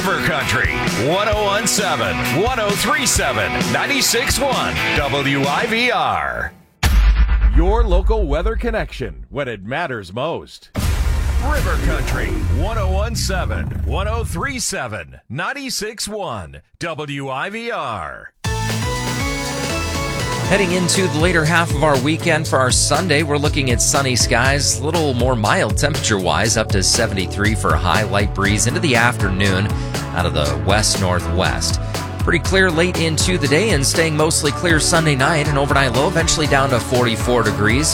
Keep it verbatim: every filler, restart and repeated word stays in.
River Country, one oh one point seven, one oh three point seven, ninety-six point one, W I V R. Your local weather connection when it matters most. River Country, one oh one point seven, one oh three point seven, ninety-six point one, W I V R. Heading into the later half of our weekend for our Sunday, we're looking at sunny skies, a little more mild temperature-wise, up to seventy-three for a high, light breeze into the afternoon out of the west-northwest. Pretty clear late into the day and staying mostly clear Sunday night, an overnight low eventually down to forty-four degrees.